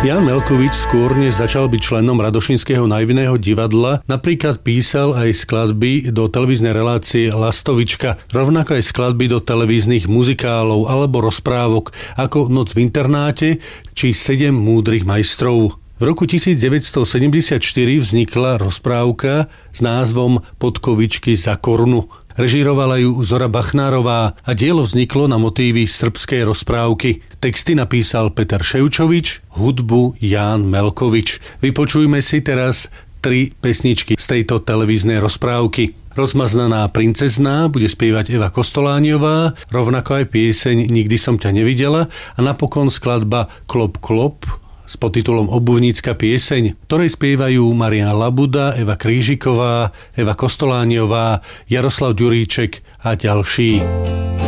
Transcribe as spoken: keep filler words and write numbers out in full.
Ján Melkovič skôr než začal byť členom Radošinského Najvinného divadla, napríklad písal aj skladby do televíznej relácie Lastovička, rovnako aj skladby do televíznych muzikálov alebo rozprávok ako Noc v internáte či Sedem múdrych majstrov. V roku devätnásťsedemdesiatštyri vznikla rozprávka s názvom Podkovičky za korunu. Režírovala ju Zora Bachnárová a dielo vzniklo na motívy srbskej rozprávky. Texty napísal Peter Ševčovič, hudbu Ján Melkovič. Vypočujme si teraz tri pesničky z tejto televíznej rozprávky. Rozmaznaná princezná bude spievať Eva Kostolániová, rovnako aj pieseň Nikdy som ťa nevidela a napokon skladba Klop klop s podtitulom Obuvnícka pieseň, ktorej spievajú Marián Labuda, Eva Krížiková, Eva Kostolániová, Jaroslav Ďuríček a ďalší.